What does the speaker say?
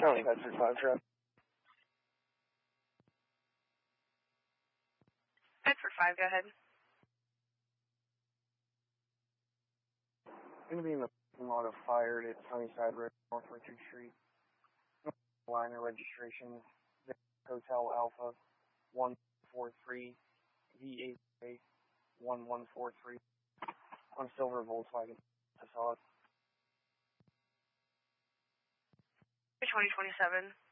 Charlie Bedford 5 truck. Bedford 5, go ahead. Going to be in the parking lot of Fired at Sunnyside Road, North Richard Street. Liner registration, Hotel Alpha 143 V8 1143 on silver Volkswagen Passat. 2027.